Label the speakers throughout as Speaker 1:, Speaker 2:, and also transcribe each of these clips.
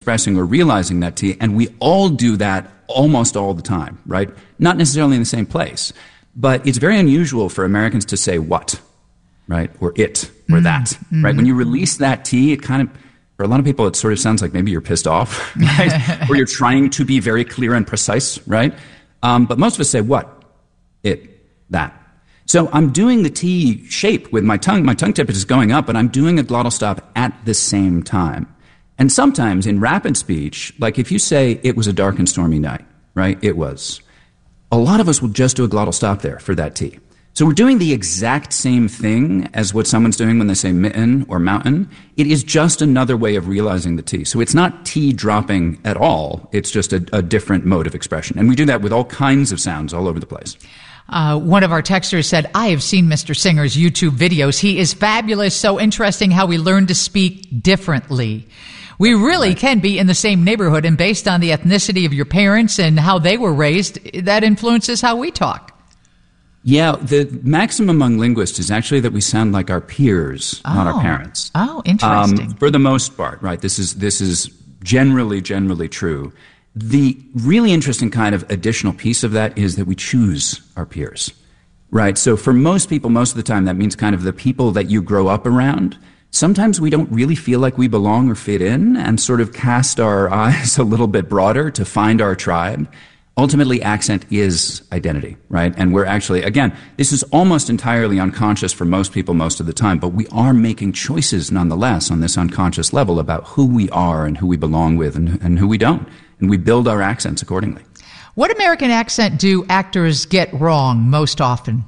Speaker 1: expressing or realizing that T, and we all do that almost all the time, right? Not necessarily in the same place, but it's very unusual for Americans to say what, right? Or it, or that, right? When you release that T, it kind of, for a lot of people, it sort of sounds like maybe you're pissed off, right? Or you're trying to be very clear and precise, right? But most of us say what, it, that. So I'm doing the T shape with my tongue. My tongue tip is going up, but I'm doing a glottal stop at the same time. And sometimes in rapid speech, like if you say it was a dark and stormy night, right? It was. A lot of us will just do a glottal stop there for that T. So we're doing the exact same thing as what someone's doing when they say mitten or mountain. It is just another way of realizing the T. So it's not T dropping at all. It's just a different mode of expression. And we do that with all kinds of sounds all over the place.
Speaker 2: One of our texters said, I have seen Mr. Singer's YouTube videos. He is fabulous. So interesting how we learn to speak differently. We really can be in the same neighborhood, and based on the ethnicity of your parents and how they were raised, that influences how we talk.
Speaker 1: Yeah, the maxim among linguists is actually that we sound like our peers, not our parents.
Speaker 2: Oh, interesting.
Speaker 1: For the most part, right? This is generally true. The really interesting kind of additional piece of that is that we choose our peers, right? So for most people, most of the time, that means kind of the people that you grow up around. Sometimes we don't really feel like we belong or fit in and sort of cast our eyes a little bit broader to find our tribe. Ultimately, accent is identity, right? And we're actually, again, this is almost entirely unconscious for most people most of the time, but we are making choices nonetheless on this unconscious level about who we are and who we belong with and who we don't. And we build our accents accordingly.
Speaker 2: What American accent do actors get wrong most often?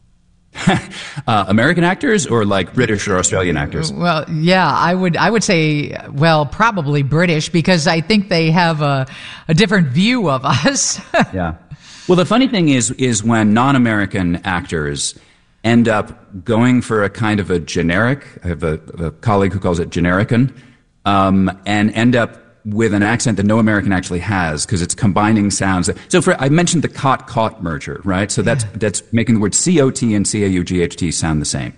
Speaker 1: American actors or like British or Australian actors?
Speaker 2: Well, yeah, I would say, well, probably British, because I think they have a different view of us.
Speaker 1: Yeah. Well, the funny thing is when non-American actors end up going for a kind of a generic, I have a colleague who calls it generican, and end up with an accent that no American actually has because it's combining sounds. So I mentioned the caught merger, right? So that's making the word C-O-T and C-A-U-G-H-T sound the same,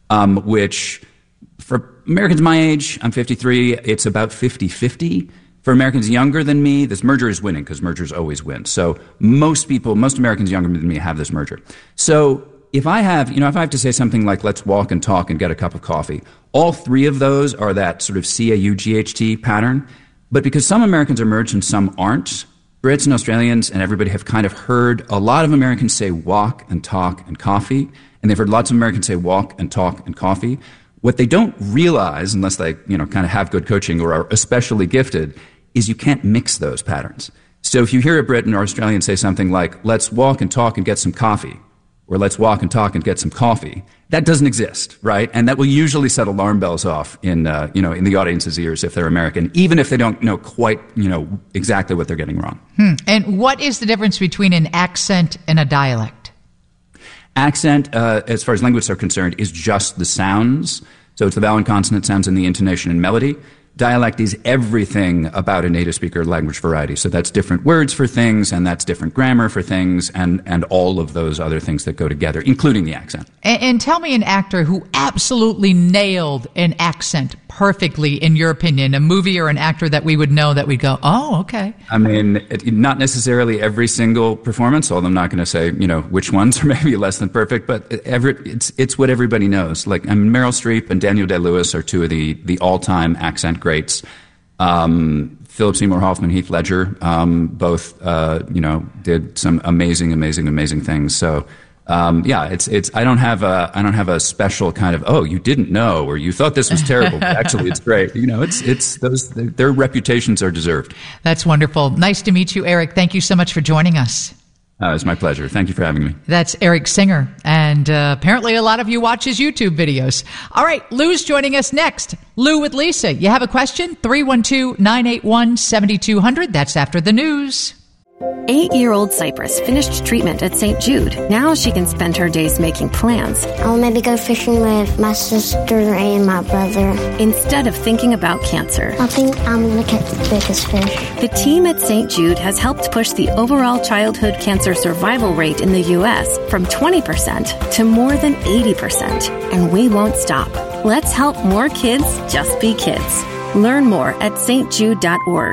Speaker 1: which for Americans my age, I'm 53, it's about 50-50. For Americans younger than me, this merger is winning because mergers always win. So most Americans younger than me have this merger. So if I have to say something like, let's walk and talk and get a cup of coffee, all three of those are that sort of C-A-U-G-H-T pattern. But because some Americans are merged and some aren't, Brits and Australians and everybody have kind of heard a lot of Americans say walk and talk and coffee, and they've heard lots of Americans say walk and talk and coffee. What they don't realize, unless they kind of have good coaching or are especially gifted, is you can't mix those patterns. So if you hear a Brit or Australian say something like, let's walk and talk and get some coffee, or let's walk and talk and get some coffee, that doesn't exist, right? And that will usually set alarm bells off in the audience's ears if they're American, even if they don't know quite, exactly what they're getting wrong.
Speaker 2: And what is the difference between an accent and a dialect?
Speaker 1: Accent, as far as linguists are concerned, is just the sounds. So it's the vowel and consonant sounds and the intonation and melody. Dialect is everything about a native speaker language variety. So that's different words for things, and that's different grammar for things, and all of those other things that go together, including the accent.
Speaker 2: And tell me an actor who absolutely nailed an accent perfectly, in your opinion, a movie or an actor that we would know that we'd go, oh, okay.
Speaker 1: I mean, not necessarily every single performance, although I'm not going to say, which ones are maybe less than perfect, but it's what everybody knows. Like, Meryl Streep and Daniel Day-Lewis are two of the all-time accent greats. Philip Seymour Hoffman, Heath Ledger, both did some amazing things. So it's I don't have a special kind of, oh, you didn't know or you thought this was terrible, but actually it's great. It's those, their reputations are deserved.
Speaker 2: That's wonderful. Nice to meet you, Eric. Thank you so much for joining us.
Speaker 1: It's my pleasure. Thank you for having me.
Speaker 2: That's Eric Singer, and apparently a lot of you watch his YouTube videos. All right, Lou's joining us next. Lou with Lisa. You have a question? 312-981-7200. That's after the news.
Speaker 3: 8-year-old Cypress finished treatment at St. Jude. Now she can spend her days making plans.
Speaker 4: I'll maybe go fishing with my sister and my brother.
Speaker 3: Instead of thinking about cancer.
Speaker 4: I think I'm going to catch the biggest fish.
Speaker 3: The team at St. Jude has helped push the overall childhood cancer survival rate in the U.S. from 20% to more than 80%. And we won't stop. Let's help more kids just be kids. Learn more at stjude.org.